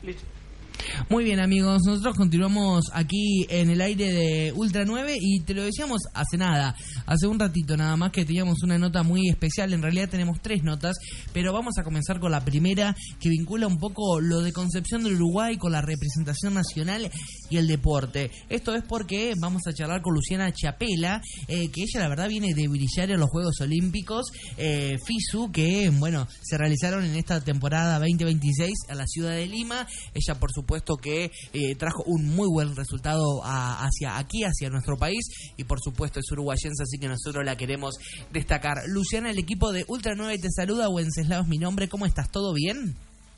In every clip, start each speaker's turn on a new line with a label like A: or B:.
A: Listo.
B: Muy bien, amigos, nosotros continuamos aquí en el aire de Ultra 9 y te lo decíamos hace un ratito nada más, que teníamos una nota muy especial. En realidad tenemos 3 notas, pero vamos a comenzar con la primera, que vincula un poco lo de Concepción del Uruguay con la representación nacional y el deporte. Esto es porque vamos a charlar con Luciana Chapela, que ella la verdad viene de brillar en los Juegos Olímpicos FISU, que bueno, se realizaron en esta temporada 2026 a la ciudad de Lima. Ella por supuesto que trajo un muy buen resultado hacia nuestro país, y por supuesto es uruguayense, así que nosotros la queremos destacar. Luciana, el equipo de Ultra 9 te saluda. Wenceslao es mi nombre. ¿Cómo estás? ¿Todo bien?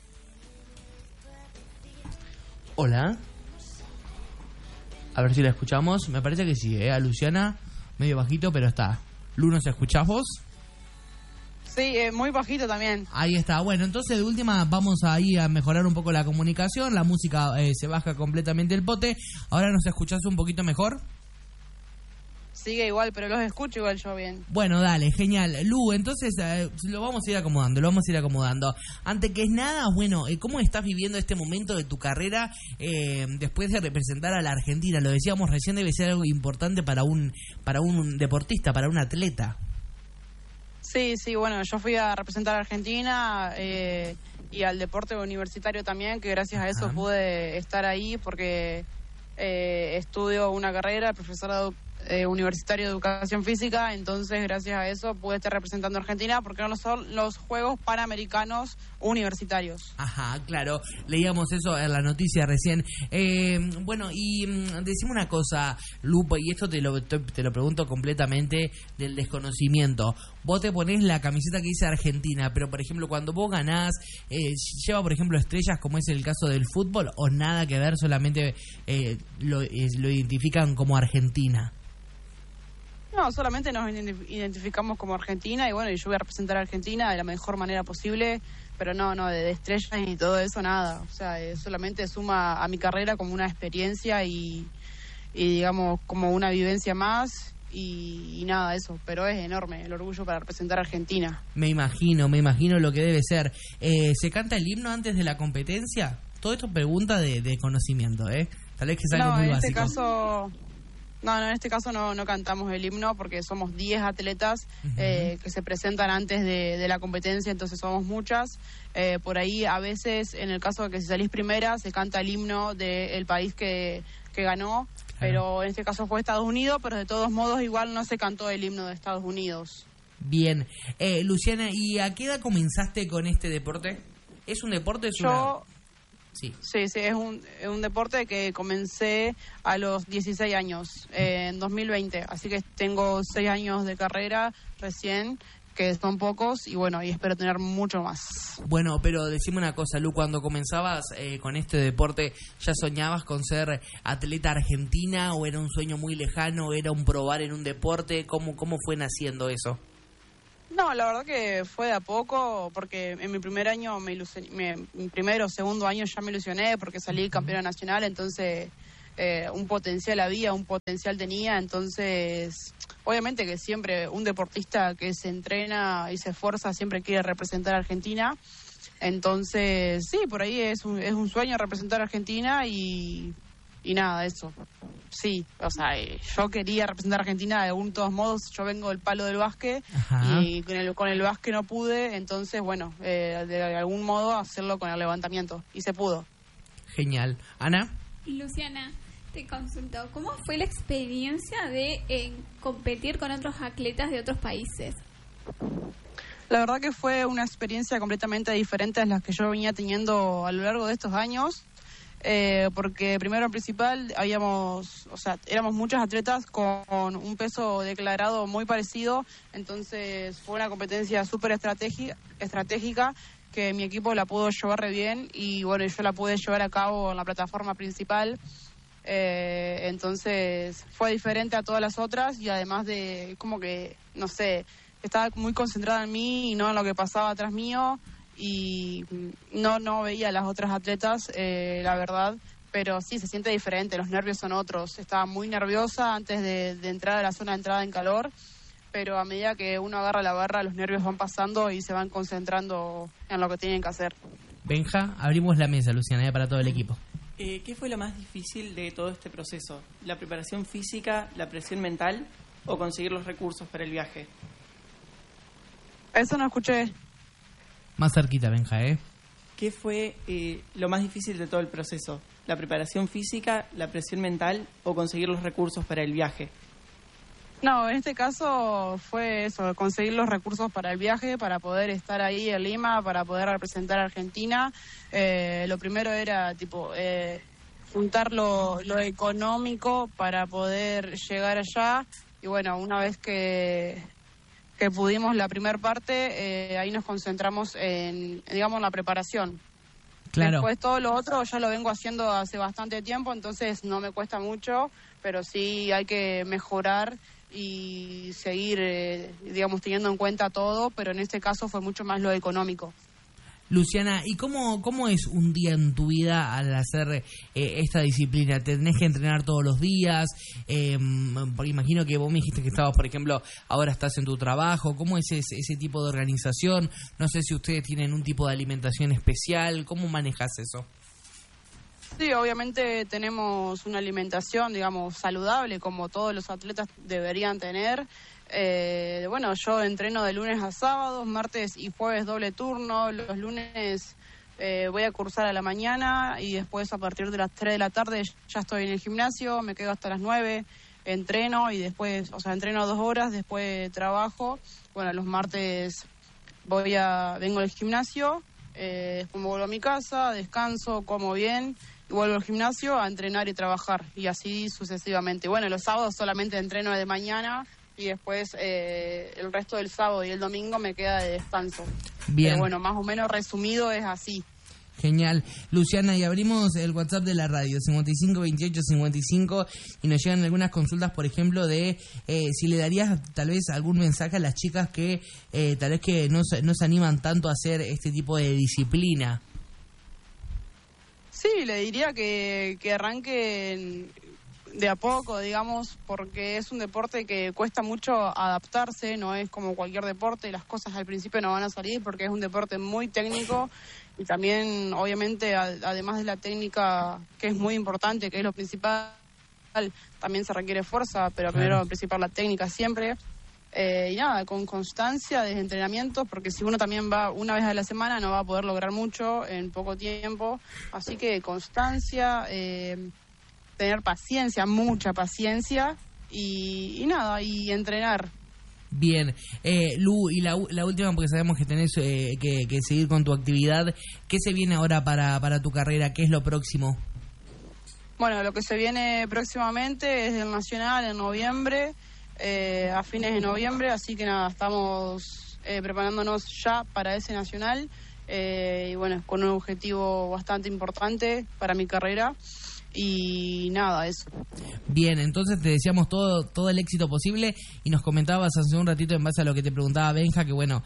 B: Hola. A ver si la escuchamos. Me parece que sí, a Luciana medio bajito, pero está. Lu, ¿nos escuchás vos?
C: Sí, muy bajito también.
B: Ahí está. Bueno, entonces de última vamos ahí a mejorar un poco la comunicación. La música se baja completamente el pote. Ahora nos escuchás un poquito mejor.
C: Sigue igual, pero los escucho igual yo bien.
B: Bueno, dale, genial. Lu, entonces lo vamos a ir acomodando. Antes que es nada, bueno, ¿cómo estás viviendo este momento de tu carrera después de representar a la Argentina? Lo decíamos recién, debe ser algo importante para un deportista, para un atleta.
C: Sí, bueno, yo fui a representar a Argentina y al deporte universitario también, que gracias a eso pude estar ahí porque estudio una carrera, profesora universitario de educación física, entonces gracias a eso pude estar representando a Argentina, porque no son los Juegos Panamericanos Universitarios.
B: Ajá, claro, leíamos eso en la noticia recién. Bueno, y decime una cosa, Lupo, y esto te lo pregunto completamente del desconocimiento. Vos te ponés la camiseta que dice Argentina, pero por ejemplo cuando vos ganás, ¿lleva por ejemplo estrellas como es el caso del fútbol, o nada que ver, solamente lo identifican como Argentina?
C: No, solamente nos identificamos como Argentina, y bueno, y yo voy a representar a Argentina de la mejor manera posible, pero no de estrellas y todo eso, nada. O sea, solamente suma a mi carrera como una experiencia y digamos como una vivencia más, y nada, eso. Pero es enorme el orgullo para representar a Argentina.
B: Me imagino lo que debe ser. ¿Se canta el himno antes de la competencia? Todo esto es pregunta de conocimiento, tal vez que es algo muy básico.
C: En este caso no cantamos el himno, porque somos 10 atletas que se presentan antes de la competencia, entonces somos muchas. Por ahí a veces, en el caso de que si salís primera, se canta el himno del país que ganó, claro. Pero en este caso fue Estados Unidos, pero de todos modos igual no se cantó el himno de Estados Unidos.
B: Bien. Luciana, ¿y a qué edad comenzaste con este deporte? ¿Es un deporte? Sí,
C: es un deporte que comencé a los 16 años, en 2020, así que tengo 6 años de carrera recién, que son pocos, y bueno, y espero tener mucho más.
B: Bueno, pero decime una cosa, Lu, cuando comenzabas con este deporte, ¿ya soñabas con ser atleta argentina, o era un sueño muy lejano, era un probar en un deporte? ¿Cómo fue naciendo eso?
C: No, la verdad que fue de a poco, porque en mi primer año mi primer o segundo año ya me ilusioné porque salí campeona nacional, entonces un potencial tenía, entonces obviamente que siempre un deportista que se entrena y se esfuerza siempre quiere representar a Argentina, entonces sí, por ahí es un sueño representar a Argentina y nada, eso. Sí, o sea, yo quería representar a Argentina de todos modos. Yo vengo del palo del básquet. Ajá. Y con el básquet no pude, entonces bueno, de algún modo hacerlo con el levantamiento, y se pudo.
B: Genial. Ana.
D: Luciana, te consulto, ¿cómo fue la experiencia de competir con otros atletas de otros países?
C: La verdad que fue una experiencia completamente diferente a las que yo venía teniendo a lo largo de estos años. Porque primero principal éramos muchos atletas con un peso declarado muy parecido, entonces fue una competencia súper estratégica que mi equipo la pudo llevar re bien, y bueno, yo la pude llevar a cabo en la plataforma principal, entonces fue diferente a todas las otras, y además de como que, no sé, estaba muy concentrada en mí y no en lo que pasaba atrás mío, y no veía a las otras atletas, la verdad, pero sí se siente diferente, los nervios son otros. Estaba muy nerviosa antes de entrar a la zona de entrada en calor, pero a medida que uno agarra la barra, los nervios van pasando y se van concentrando en lo que tienen que hacer.
B: Benja, abrimos la mesa, Luciana, para todo el equipo.
A: ¿Qué fue lo más difícil de todo este proceso? ¿La preparación física, la presión mental o conseguir los recursos para el viaje?
C: Eso no escuché.
B: Más cerquita, Benja,
A: ¿Qué fue lo más difícil de todo el proceso? ¿La preparación física, la presión mental o conseguir los recursos para el viaje?
C: No, en este caso fue eso, conseguir los recursos para el viaje, para poder estar ahí en Lima, para poder representar a Argentina. Lo primero era juntar lo económico para poder llegar allá. Y bueno, una vez que pudimos la primera parte, ahí nos concentramos en, digamos, la preparación.
B: Claro.
C: Después todo lo otro ya lo vengo haciendo hace bastante tiempo, entonces no me cuesta mucho, pero sí hay que mejorar y seguir, digamos, teniendo en cuenta todo, pero en este caso fue mucho más lo económico.
B: Luciana, ¿y cómo es un día en tu vida al hacer esta disciplina? ¿Tenés que entrenar todos los días? Porque imagino que vos me dijiste que estabas, por ejemplo, ahora estás en tu trabajo. ¿Cómo es ese tipo de organización? No sé si ustedes tienen un tipo de alimentación especial. ¿Cómo manejas eso?
C: Sí, obviamente tenemos una alimentación, digamos, saludable, como todos los atletas deberían tener. Bueno, yo entreno de lunes a sábados, martes y jueves doble turno. Los lunes voy a cursar a la mañana y después a partir de las 3 de la tarde ya estoy en el gimnasio, me quedo hasta las 9, entreno y después, entreno 2 horas, después trabajo. Bueno, los martes vengo al gimnasio, después me vuelvo a mi casa, descanso, como bien y vuelvo al gimnasio a entrenar y trabajar y así sucesivamente. Bueno, los sábados solamente entreno de mañana y después el resto del sábado y el domingo me queda de descanso.
B: Bien.
C: Pero bueno, más o menos resumido es así.
B: Genial. Luciana, y abrimos el WhatsApp de la radio, 552855, y nos llegan algunas consultas, por ejemplo, de si le darías tal vez algún mensaje a las chicas que tal vez que no se animan tanto a hacer este tipo de disciplina.
C: Sí, le diría que arranquen de a poco, digamos, porque es un deporte que cuesta mucho adaptarse, no es como cualquier deporte, las cosas al principio no van a salir porque es un deporte muy técnico y también, obviamente, además de la técnica, que es muy importante, que es lo principal, también se requiere fuerza, pero primero principal la técnica siempre. Y nada, con constancia desde entrenamientos, porque si uno también va una vez a la semana no va a poder lograr mucho en poco tiempo, así que constancia, tener paciencia, mucha paciencia y nada, y entrenar.
B: Bien, Lu, y la última, porque sabemos que tenés que seguir con tu actividad, ¿qué se viene ahora para tu carrera? ¿Qué es lo próximo?
C: Bueno, lo que se viene próximamente es el Nacional en noviembre, a fines de noviembre, así que nada, estamos preparándonos ya para ese Nacional y bueno, con un objetivo bastante importante para mi carrera. Y nada, eso. Bien,
B: entonces te deseamos todo el éxito posible y nos comentabas hace un ratito en base a lo que te preguntaba Benja, que bueno,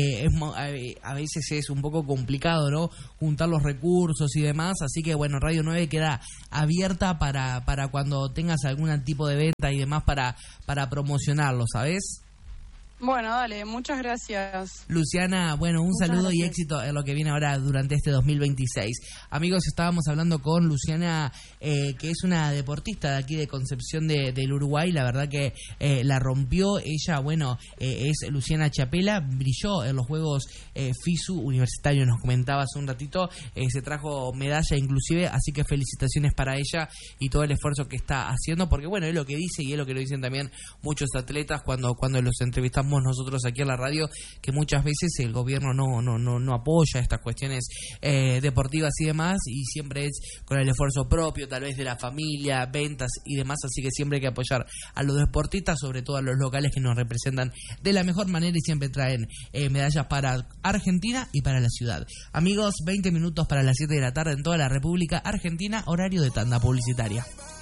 B: a veces es un poco complicado, ¿no? Juntar los recursos y demás, así que bueno, Radio 9 queda abierta para cuando tengas algún tipo de venta y demás para promocionarlo, ¿sabes?
C: Bueno, dale, muchas gracias.
B: Luciana, bueno, un saludo y éxito en lo que viene ahora durante este 2026. Amigos, estábamos hablando con Luciana, que es una deportista de aquí de Concepción del Uruguay. La verdad que la rompió. Ella, bueno, es Luciana Chapela, brilló en los Juegos FISU universitarios, nos comentaba hace un ratito. Se trajo medalla inclusive, así que felicitaciones para ella y todo el esfuerzo que está haciendo, porque bueno, es lo que dice y es lo que lo dicen también muchos atletas cuando los entrevistamos nosotros aquí en la radio, que muchas veces el gobierno no apoya estas cuestiones deportivas y demás, y siempre es con el esfuerzo propio, tal vez de la familia, ventas y demás, así que siempre hay que apoyar a los deportistas, sobre todo a los locales que nos representan de la mejor manera y siempre traen medallas para Argentina y para la ciudad. Amigos, 20 minutos para las 7 de la tarde en toda la República Argentina, horario de tanda publicitaria.